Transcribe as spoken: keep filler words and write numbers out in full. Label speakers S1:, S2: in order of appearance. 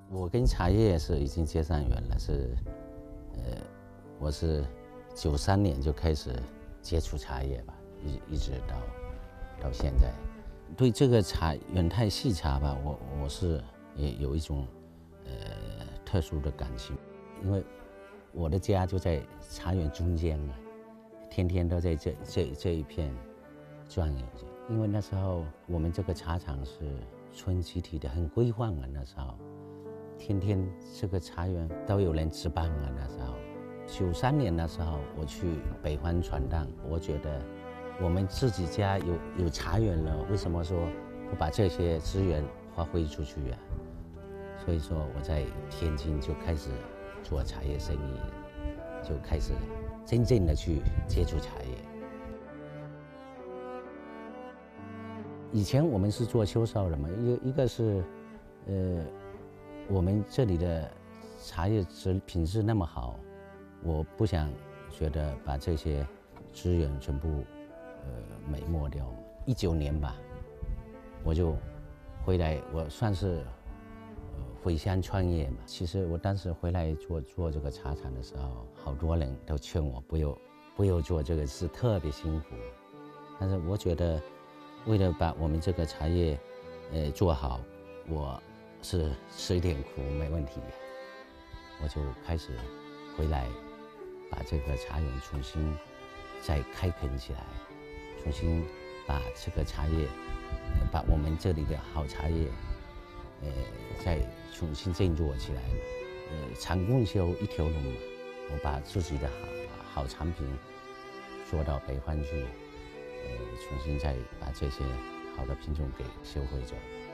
S1: 我跟茶叶是已经结上缘了，是，呃，我是九三年就开始接触茶叶吧，一一直到到现在，对这个茶远泰细茶吧，我我是也有一种呃特殊的感情，因为我的家就在茶园中间嘛，天天都在这这这一片转悠着，因为那时候我们这个茶厂是村集体的，很规范啊，那时候。天天这个茶园都有人值班啊！那时候，九三年的时候我去北方闯荡，我觉得我们自己家有有茶园了，为什么说不把这些资源发挥出去啊？所以说我在天津就开始做茶叶生意，就开始真正的去接触茶叶。以前我们是做销售的嘛，一个一个是，呃。我们这里的茶叶质品质那么好，我不想觉得把这些资源全部呃美没掉。一九年吧，我就回来，我算是呃回乡创业嘛。其实我当时回来做做这个茶厂的时候，好多人都劝我不要不要做这个事，特别辛苦。但是我觉得，为了把我们这个茶叶呃做好，我。是吃一点苦没问题，我就开始回来，把这个茶园重新再开垦起来，重新把这个茶叶，把我们这里的好茶叶，呃，再重新振作起来。呃，产供销一条龙嘛，我把自己的好好产品做到北方去，呃，重新再把这些好的品种给销毁走。